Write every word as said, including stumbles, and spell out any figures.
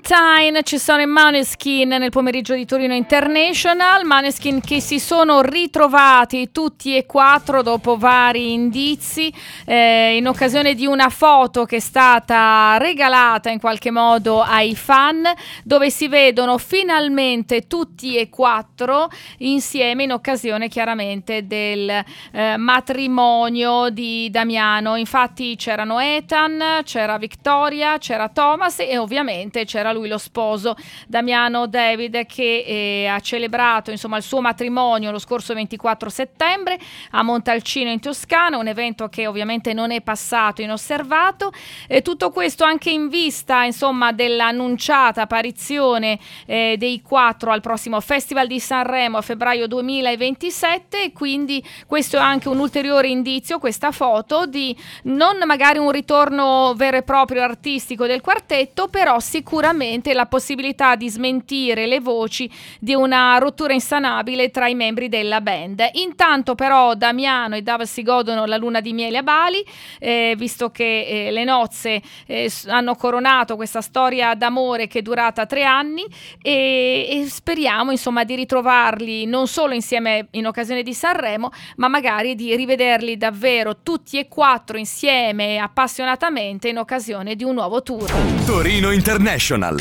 Valentine, ci sono i Måneskin nel pomeriggio di Torino International, Måneskin che si sono ritrovati tutti e quattro dopo vari indizi eh, in occasione di una foto che è stata regalata in qualche modo ai fan, dove si vedono finalmente tutti e quattro insieme in occasione chiaramente del eh, matrimonio di Damiano. Infatti c'erano Ethan, c'era Victoria, c'era Thomas e ovviamente c'era lui, lo sposo Damiano David, che eh, ha celebrato insomma il suo matrimonio lo scorso ventiquattro settembre a Montalcino in Toscana, un evento che ovviamente non è passato inosservato, e tutto questo anche in vista insomma dell'annunciata apparizione eh, dei quattro al prossimo Festival di Sanremo a febbraio duemilaventisette, e quindi questo è anche un ulteriore indizio, questa foto, di non magari un ritorno vero e proprio artistico del quartetto, però sicuramente la possibilità di smentire le voci di una rottura insanabile tra i membri della band. Intanto però Damiano e Dav si godono la luna di miele a Bali, eh, visto che eh, le nozze eh, hanno coronato questa storia d'amore che è durata tre anni, e, e speriamo insomma di ritrovarli non solo insieme in occasione di Sanremo, ma magari di rivederli davvero tutti e quattro insieme appassionatamente in occasione di un nuovo tour. Torino International.